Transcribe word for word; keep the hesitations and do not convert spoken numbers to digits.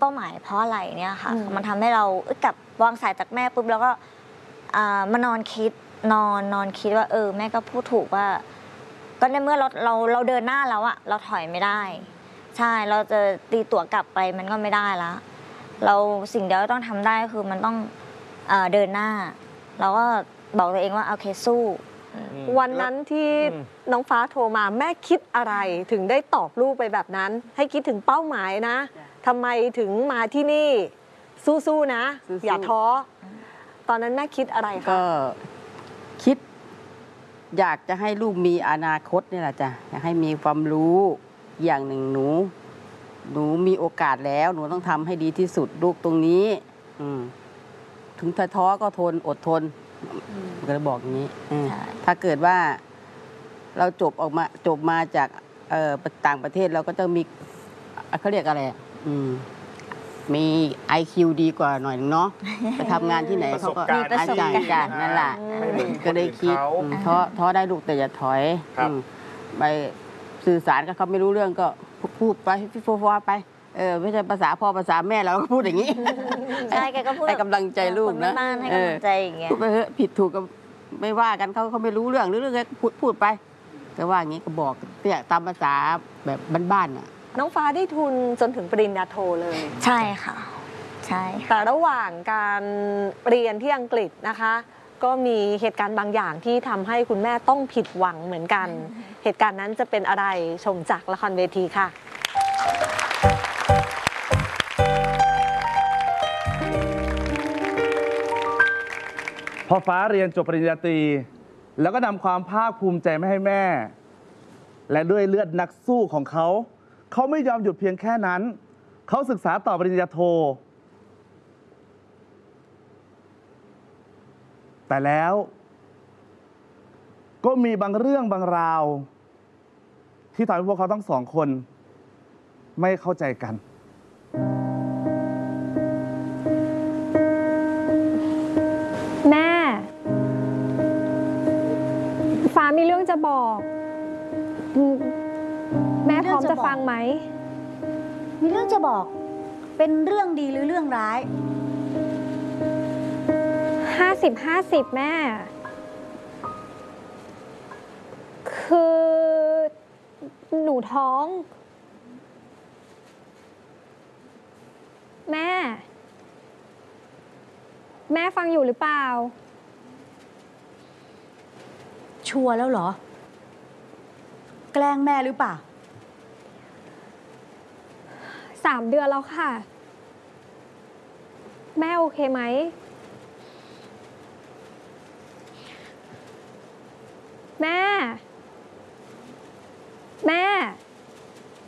เป้าหมายเพราะอะไรเนี่ยค่ะมันทำให้เรากลับวางสายจากแม่ปุ๊บแล้วก็มานอนคิดนอนนอนคิดว่าเออแม่ก็พูดถูกว่าก็ในเมื่อเราเราเราเดินหน้าแล้วอะเราถอยไม่ได้ใช่เราจะตีตั๋วกลับไปมันก็ไม่ได้แล้วเราสิ่งเดียวที่ต้องทำได้คือมันต้องเดินหน้าเราก็บอกตัวเองว่าโอเคสู้วันนั้นที่น้องฟ้าโทรมาแม่คิดอะไรถึงได้ตอบลูกไปแบบนั้นให้คิดถึงเป้าหมายนะทำไมถึงมาที่นี่สู้ๆนะอย่าท้อตอนนั้นแม่คิดอะไรคะก็คิดอยากจะให้ลูกมีอนาคตนี่แหละจ้ะอยากให้มีความรู้อย่างหนึ่งหนูหนูมีโอกาสแล้วหนูต้องทำให้ดีที่สุดลูกตรงนี้ถึงท้อก็ทนอดทนก็เลยบอกอย่างนี้ถ้าเกิดว่าเราจบออกมาจบมาจากต่างประเทศเราก็จะมีเขาเรียกอะไรมี ไอ คิว ดีกว่าหน่อยนึงเนาะไปทำงานที่ไหนเขาก็อาจารย์กันนั่นแหละก็เลยคิดท้อท้อได้ลูกแต่อย่าถอยไปสื่อสารกับเขาไม่รู้เรื่องก็พูดไปฟิโฟฟไปเออไม่ใช่ภาษาพ่อภาษาแม่เราก็พูดอย่างนี้ใช่แกก็พูดให้กำลังใจลูกนะให้กำลังใจอย่างเงี้ยพูดไปเถอะผิดถูกก็ไม่ว่ากันเขาเขาไม่รู้เรื่องหรือเรื่องพูดพูดไปแต่ว่าอย่างนี้ก็บอกเนี่ยตามภาษาแบบบ้านๆน่ะน้องฟ้าได้ทุนจนถึงปริญญาโทเลยใช่ค่ะใช่แต่ระหว่างการเรียนที่อังกฤษนะคะก็มีเหตุการณ์บางอย่างที่ทำให้คุณแม่ต้องผิดหวังเหมือนกันเหตุการณ์นั้นจะเป็นอะไรชมจากละครเวทีค่ะพอฟ้าเรียนจบปริญญาตรีแล้วก็นำความภาคภูมิใจมาให้แม่และด้วยเลือดนักสู้ของเขาเขาไม่ยอมหยุดเพียงแค่นั้นเขาศึกษาต่อปริญญาโทแต่แล้วก็มีบางเรื่องบางราวที่ทำให้พวกเขาทั้งสองคนไม่เข้าใจกันแม่ฟ้ามีเรื่องจะบอกแม่พร้อมจะฟังไหมมีเรื่องจะบอกเป็นเรื่องดีหรือเรื่องร้ายห้าสิบห้าสิบแม่คือหนูท้องแม่แม่ฟังอยู่หรือเปล่าชัวร์แล้วเหรอแกล้งแม่หรือเปล่าสามเดือนแล้วค่ะแม่โอเคไหม